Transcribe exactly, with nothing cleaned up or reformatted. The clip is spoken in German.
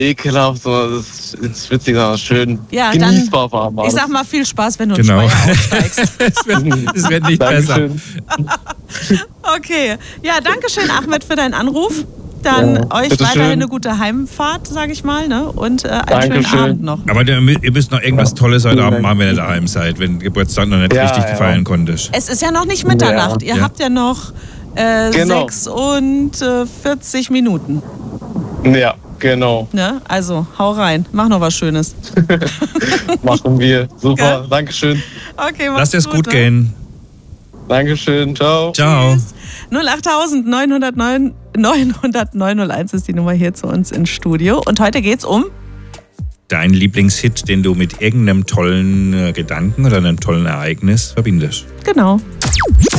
ekelhaft, sondern es ist witzig, sondern schön ja, genießbar dann, warm. Ich sag mal viel Spaß, wenn du genau. einen Schweier aufsteigst. Es wird, es wird nicht besser. Okay. Ja, danke schön, Ahmed, für deinen Anruf. Dann ja, euch weiterhin schön. eine gute Heimfahrt, sage ich mal, ne? Und äh, einen Dankeschön. schönen Abend noch. Aber ihr müsst noch irgendwas Tolles heute Abend machen, wenn ihr daheim seid, wenn Geburtstag noch nicht ja, richtig ja. feiern konntest. Es ist ja noch nicht Mitternacht. Ja. Ihr Ja. habt ja noch äh, Genau. sechs und vierzig Minuten. Ja, genau. Ne? Also, hau rein. Mach noch was Schönes. Machen wir. Super, Ja. Dankeschön. Okay, mach's Lasst es gut ne? gehen. Dankeschön, ciao. Ciao. null acht neun null neun neun neun null eins ist die Nummer hier zu uns ins Studio. Und heute geht's um... Dein Lieblingshit, den du mit irgendeinem tollen äh, Gedanken oder einem tollen Ereignis verbindest. Genau.